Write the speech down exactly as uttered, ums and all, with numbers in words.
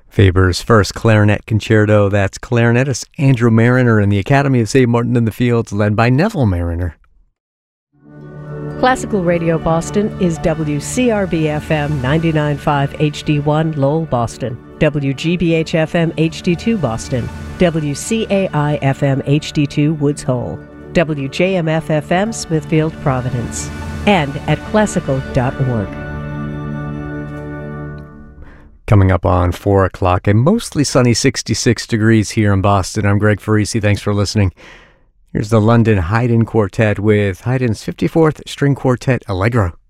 Weber's first clarinet concerto. That's clarinetist Andrew Marriner and the Academy of Saint Martin in the Fields, led by Neville Marriner. Classical Radio Boston is W C R B F M ninety-nine point five H D one Lowell, Boston, W G B H F M H D two Boston, W C A I F M H D two Woods Hole, W J M F F M Smithfield, Providence, and at classical dot org. Coming up on four o'clock, a mostly sunny sixty-six degrees here in Boston. I'm Greg Farisi. Thanks for listening. Here's the London Haydn Quartet with Haydn's fifty-fourth String Quartet Allegro.